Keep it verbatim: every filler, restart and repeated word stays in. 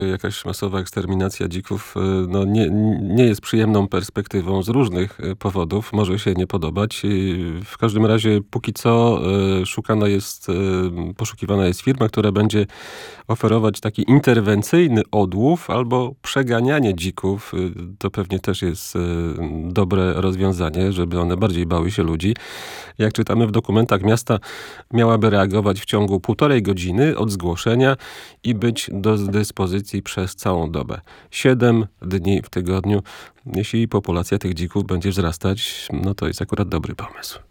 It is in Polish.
Jakaś masowa eksterminacja dzików no nie, nie jest przyjemną perspektywą z różnych powodów. Może się nie podobać. W każdym razie póki co szukana jest, poszukiwana jest firma, która będzie oferować taki interwencyjny odłów albo przeganianie dzików. To pewnie też jest dobre rozwiązanie, żeby one bardziej bały się ludzi. Jak czytamy w dokumentach, miasta miałaby reagować w ciągu półtorej godziny od zgłoszenia i być do dyspozycji przez całą dobę. Siedem dni w tygodniu. Jeśli populacja tych dzików będzie wzrastać, no to jest akurat dobry pomysł.